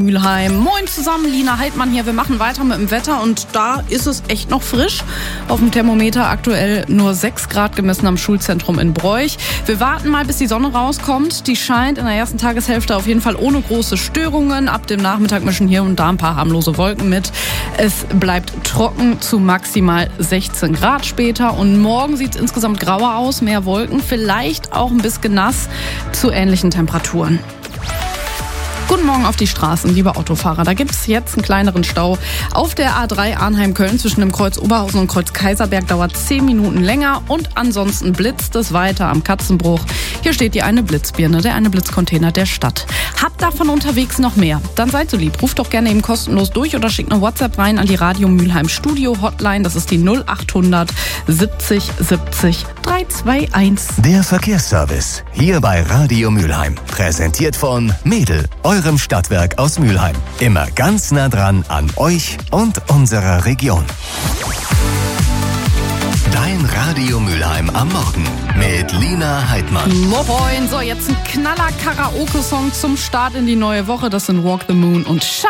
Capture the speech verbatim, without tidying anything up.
Mülheim. Moin zusammen, Lina Heidmann hier. Wir machen weiter mit dem Wetter und da ist es echt noch frisch. Auf dem Thermometer aktuell nur sechs Grad gemessen am Schulzentrum in Broich. Wir warten mal, bis die Sonne rauskommt. Die scheint in der ersten Tageshälfte auf jeden Fall ohne große Störungen. Ab dem Nachmittag mischen hier und da ein paar harmlose Wolken mit. Es bleibt trocken zu maximal sechzehn Grad später und morgen sieht es insgesamt grauer aus, mehr Wolken, vielleicht auch ein bisschen nass zu ähnlichen Temperaturen. Guten Morgen auf die Straßen, liebe Autofahrer. Da gibt es jetzt einen kleineren Stau. Auf der A drei Arnheim-Köln zwischen dem Kreuz Oberhausen und Kreuz Kaiserberg dauert zehn Minuten länger und ansonsten blitzt es weiter am Katzenbruch. Hier steht die eine Blitzbirne, der eine Blitzcontainer der Stadt. Habt davon unterwegs noch mehr? Dann seid so lieb, ruft doch gerne eben kostenlos durch oder schickt eine WhatsApp rein an die Radio Mülheim Studio Hotline. Das ist die null achthundert siebzig siebzig dreihunderteinundzwanzig. Der Verkehrsservice hier bei Radio Mülheim. Präsentiert von Mädel, eurem Stadtwerk aus Mülheim. Immer ganz nah dran an euch und unserer Region. Dein Radio Mülheim am Morgen mit Lina Heidmann. Moin, so jetzt ein knaller Karaoke-Song zum Start in die neue Woche. Das sind Walk the Moon und Shine.